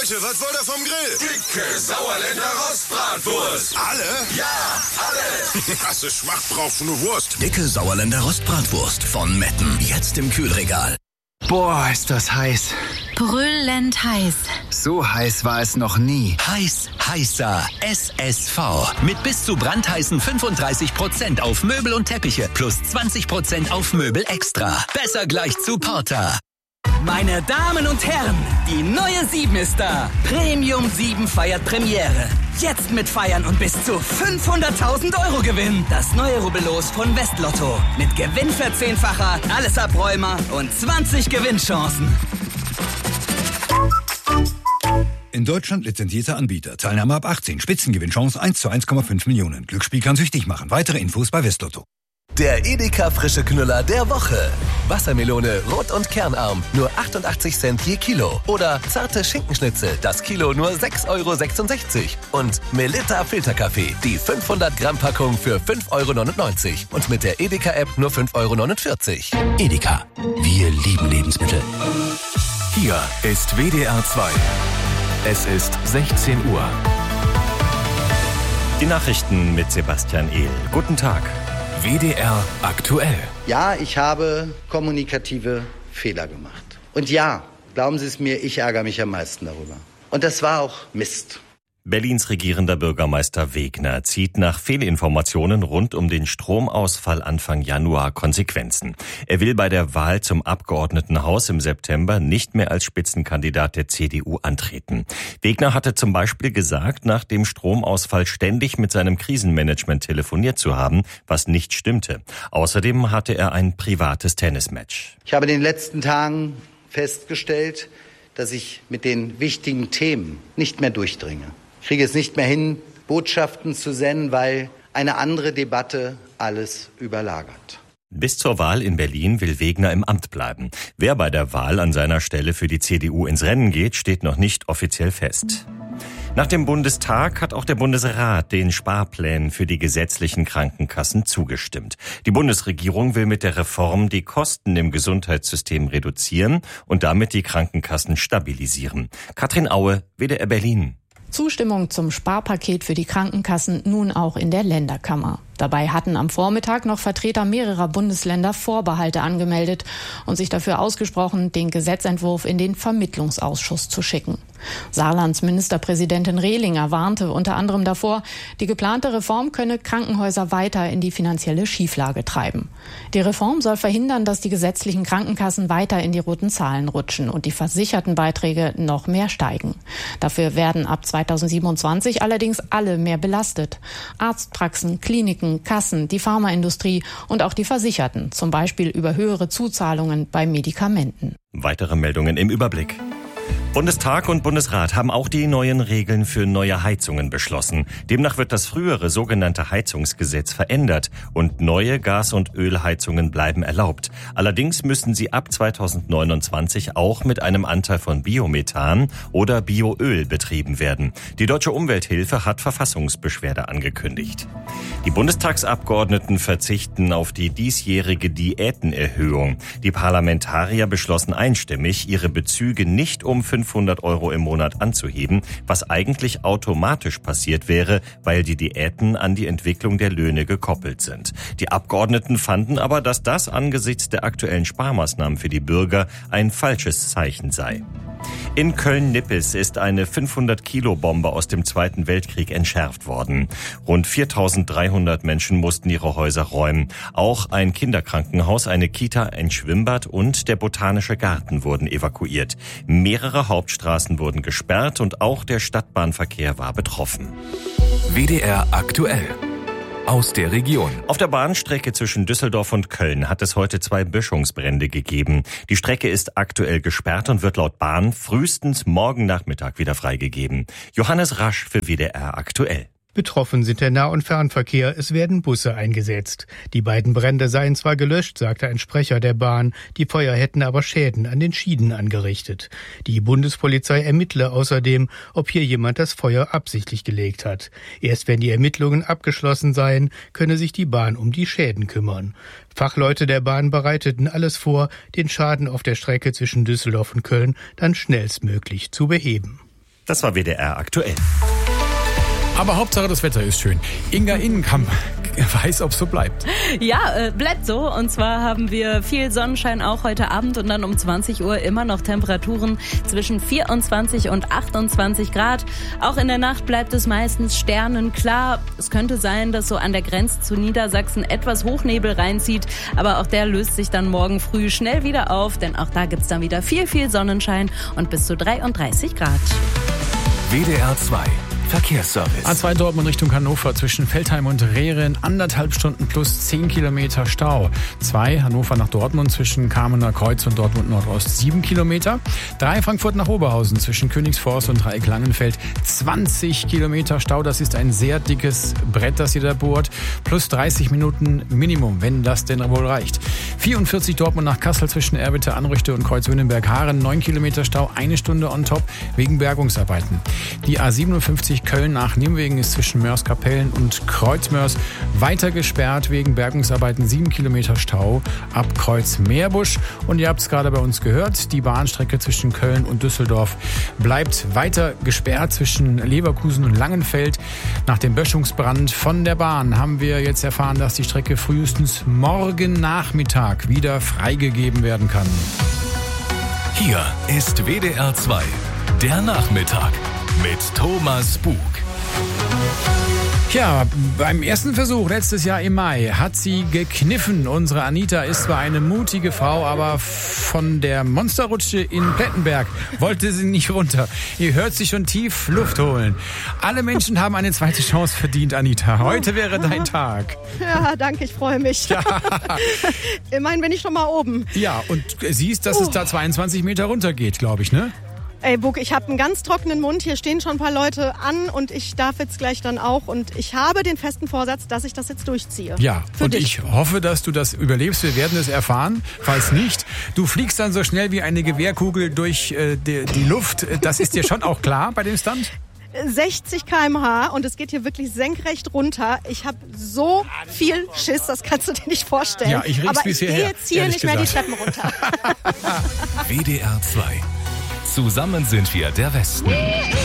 Leute, was wollt ihr vom Grill? Dicke Sauerländer Rostbratwurst. Alle? Ja, alle. Hast du Schmacht, brauchst du nur Wurst. Dicke Sauerländer Rostbratwurst von Metten. Jetzt im Kühlregal. Boah, ist das heiß. Brüllend heiß. So heiß war es noch nie. Heiß, heißer SSV. Mit bis zu brandheißen 35% auf Möbel und Teppiche plus 20% auf Möbel extra. Besser gleich zu Porter. Meine Damen und Herren, die neue 7 ist da. Premium 7 feiert Premiere. Jetzt mitfeiern und bis zu 500.000 € gewinnen. Das neue Rubbellos von Westlotto. Mit Gewinnverzehnfacher, alles Abräumer und 20 Gewinnchancen. In Deutschland lizenzierter Anbieter. Teilnahme ab 18. Spitzengewinnchance 1 zu 1,5 Millionen. Glücksspiel kann süchtig machen. Weitere Infos bei Westlotto. Der Edeka frische Knüller der Woche. Wassermelone, rot und kernarm, nur 88 Cent je Kilo. Oder zarte Schinkenschnitzel, das Kilo nur 6,66 €. Und Melitta Filterkaffee, die 500 Gramm Packung für 5,99 € Und mit der Edeka-App nur 5,49 €. Edeka. Wir lieben Lebensmittel. Hier ist WDR 2. Es ist 16 Uhr. Die Nachrichten mit Sebastian Ehl. Guten Tag. WDR aktuell. Ja, ich habe kommunikative Fehler gemacht. Und ja, glauben Sie es mir, ich ärgere mich am meisten darüber. Und das war auch Mist. Berlins regierender Bürgermeister Wegner zieht nach Fehlinformationen rund um den Stromausfall Anfang Januar Konsequenzen. Er will bei der Wahl zum Abgeordnetenhaus im September nicht mehr als Spitzenkandidat der CDU antreten. Wegner hatte zum Beispiel gesagt, nach dem Stromausfall ständig mit seinem Krisenmanagement telefoniert zu haben, was nicht stimmte. Außerdem hatte er ein privates Tennismatch. Ich habe in den letzten Tagen festgestellt, dass ich mit den wichtigen Themen nicht mehr durchdringe. Ich kriege es nicht mehr hin, Botschaften zu senden, weil eine andere Debatte alles überlagert. Bis zur Wahl in Berlin will Wegner im Amt bleiben. Wer bei der Wahl an seiner Stelle für die CDU ins Rennen geht, steht noch nicht offiziell fest. Nach dem Bundestag hat auch der Bundesrat den Sparplänen für die gesetzlichen Krankenkassen zugestimmt. Die Bundesregierung will mit der Reform die Kosten im Gesundheitssystem reduzieren und damit die Krankenkassen stabilisieren. Katrin Aue, WDR Berlin. Zustimmung zum Sparpaket für die Krankenkassen nun auch in der Länderkammer. Dabei hatten am Vormittag noch Vertreter mehrerer Bundesländer Vorbehalte angemeldet und sich dafür ausgesprochen, den Gesetzentwurf in den Vermittlungsausschuss zu schicken. Saarlands Ministerpräsidentin Rehlinger warnte unter anderem davor, die geplante Reform könne Krankenhäuser weiter in die finanzielle Schieflage treiben. Die Reform soll verhindern, dass die gesetzlichen Krankenkassen weiter in die roten Zahlen rutschen und die Versichertenbeiträge noch mehr steigen. Dafür werden ab 2027 allerdings alle mehr belastet. Arztpraxen, Kliniken, Kassen, die Pharmaindustrie und auch die Versicherten, zum Beispiel über höhere Zuzahlungen bei Medikamenten. Weitere Meldungen im Überblick. Bundestag und Bundesrat haben auch die neuen Regeln für neue Heizungen beschlossen. Demnach wird das frühere sogenannte Heizungsgesetz verändert und neue Gas- und Ölheizungen bleiben erlaubt. Allerdings müssen sie ab 2029 auch mit einem Anteil von Biomethan oder Bioöl betrieben werden. Die Deutsche Umwelthilfe hat Verfassungsbeschwerde angekündigt. Die Bundestagsabgeordneten verzichten auf die diesjährige Diätenerhöhung. Die Parlamentarier beschlossen einstimmig, ihre Bezüge nicht um 500 € im Monat anzuheben, was eigentlich automatisch passiert wäre, weil die Diäten an die Entwicklung der Löhne gekoppelt sind. Die Abgeordneten fanden aber, dass das angesichts der aktuellen Sparmaßnahmen für die Bürger ein falsches Zeichen sei. In Köln-Nippes ist eine 500-Kilo-Bombe aus dem Zweiten Weltkrieg entschärft worden. Rund 4.300 Menschen mussten ihre Häuser räumen. Auch ein Kinderkrankenhaus, eine Kita, ein Schwimmbad und der Botanische Garten wurden evakuiert. Mehrere Hauptstraßen wurden gesperrt und auch der Stadtbahnverkehr war betroffen. WDR aktuell. Aus der Region. Auf der Bahnstrecke zwischen Düsseldorf und Köln hat es heute 2 Böschungsbrände gegeben. Die Strecke ist aktuell gesperrt und wird laut Bahn frühestens morgen Nachmittag wieder freigegeben. Johannes Rasch für WDR aktuell. Betroffen sind der Nah- und Fernverkehr. Es werden Busse eingesetzt. Die beiden Brände seien zwar gelöscht, sagte ein Sprecher der Bahn. Die Feuer hätten aber Schäden an den Schienen angerichtet. Die Bundespolizei ermittle außerdem, ob hier jemand das Feuer absichtlich gelegt hat. Erst wenn die Ermittlungen abgeschlossen seien, könne sich die Bahn um die Schäden kümmern. Fachleute der Bahn bereiteten alles vor, den Schaden auf der Strecke zwischen Düsseldorf und Köln dann schnellstmöglich zu beheben. Das war WDR aktuell. Aber Hauptsache das Wetter ist schön. Inga Innenkamp weiß, ob es so bleibt. Ja, bleibt so. Und zwar haben wir viel Sonnenschein auch heute Abend und dann um 20 Uhr immer noch Temperaturen zwischen 24 und 28 Grad. Auch in der Nacht bleibt es meistens sternenklar. Es könnte sein, dass so an der Grenze zu Niedersachsen etwas Hochnebel reinzieht. Aber auch der löst sich dann morgen früh schnell wieder auf, denn auch da gibt's dann wieder viel Sonnenschein und bis zu 33 Grad. WDR 2 Verkehrsservice. A2 Dortmund Richtung Hannover zwischen Veltheim und Rehren 1,5 Stunden plus 10 Kilometer Stau. 2 Hannover nach Dortmund zwischen Kamener Kreuz und Dortmund Nordost 7 Kilometer. 3 Frankfurt nach Oberhausen zwischen Königsforst und Dreieck Langenfeld 20 Kilometer Stau. Das ist ein sehr dickes Brett, das ihr da bohrt. Plus 30 Minuten Minimum, wenn das denn wohl reicht. 44 Dortmund nach Kassel zwischen Erwitte, Anrüchte und Kreuz-Wünnenberg-Haaren 9 Kilometer Stau, 1 Stunde on top wegen Bergungsarbeiten. Die A57 Köln nach Nimwegen ist zwischen Mörs-Kapellen und Kreuzmörs weiter gesperrt wegen Bergungsarbeiten. 7 Kilometer Stau ab Kreuz-Meerbusch. Und ihr habt es gerade bei uns gehört, die Bahnstrecke zwischen Köln und Düsseldorf bleibt weiter gesperrt zwischen Leverkusen und Langenfeld. Nach dem Böschungsbrand von der Bahn haben wir jetzt erfahren, dass die Strecke frühestens morgen Nachmittag wieder freigegeben werden kann. Hier ist WDR 2, der Nachmittag mit Thomas Bug. Ja, beim ersten Versuch letztes Jahr im Mai hat sie gekniffen. Unsere Anita ist zwar eine mutige Frau, aber von der Monsterrutsche in Plettenberg wollte sie nicht runter. Ihr hört sie schon tief Luft holen. Alle Menschen haben eine zweite Chance verdient, Anita. Heute wäre dein Tag. Ja, danke, ich freue mich. Ja. Immerhin bin ich schon mal oben. Ja, und siehst, dass es da 22 Meter runter geht, glaube ich, ne? Ey, Bug, ich habe einen ganz trockenen Mund. Hier stehen schon ein paar Leute an und ich darf jetzt gleich dann auch. Und ich habe den festen Vorsatz, dass ich das jetzt durchziehe. Ja, und ich hoffe, dass du das überlebst. Wir werden es erfahren. Falls nicht, du fliegst dann so schnell wie eine Gewehrkugel durch die Luft. Das ist dir schon auch klar bei dem Stunt? 60 km/h und es geht hier wirklich senkrecht runter. Ich habe so viel Schiss, das kannst du dir nicht vorstellen. Ja, ich aber ich gehe jetzt hier nicht mehr die Treppen runter. WDR 2. Zusammen sind wir der Westen.